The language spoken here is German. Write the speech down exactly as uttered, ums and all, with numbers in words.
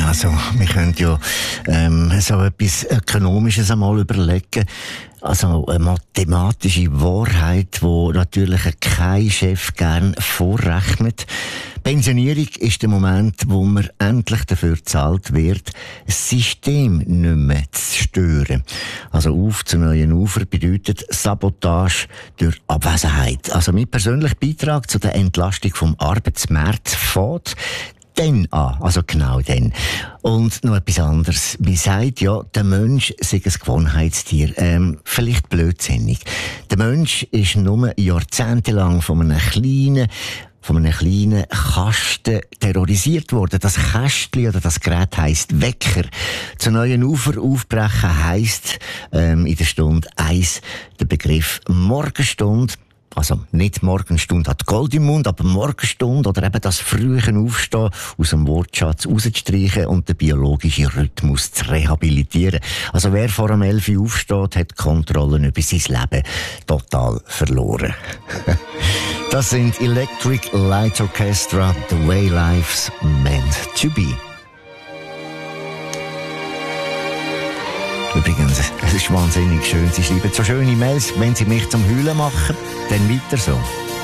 Also, wir können ja ähm, so etwas Ökonomisches einmal überlegen. Also eine mathematische Wahrheit, die natürlich kein Chef gern vorrechnet. Pensionierung ist der Moment, wo man endlich dafür bezahlt wird, das System nicht mehr zu stören. Also auf zu neuen Ufer bedeutet Sabotage durch Abwesenheit. Also mein persönlicher Beitrag zu der Entlastung vom Arbeitsmarkt fährt dann an, also genau dann. Und noch etwas anderes. Man sagt ja, der Mensch sei ein Gewohnheitstier. Ähm, vielleicht blödsinnig. Der Mensch ist nur jahrzehntelang von einem kleinen von einem kleinen Kasten terrorisiert worden. Das Kästchen oder das Gerät heisst Wecker. Zu neuen Ufer aufbrechen heisst ähm, in der Stunde eins der Begriff Morgenstunde. Also nicht Morgenstunde hat Gold im Mund, aber Morgenstunde oder eben das frühe Aufstehen aus dem Wortschatz rauszustreichen und den biologischen Rhythmus zu rehabilitieren. Also wer vor dem elf Uhr aufsteht, hat Kontrollen über sein Leben total verloren. Das sind Electric Light Orchestra, The Way Life's Meant to Be. Übrigens, es ist wahnsinnig schön. Sie schreiben so schöne Mails, wenn Sie mich zum Heulen machen, dann weiter so.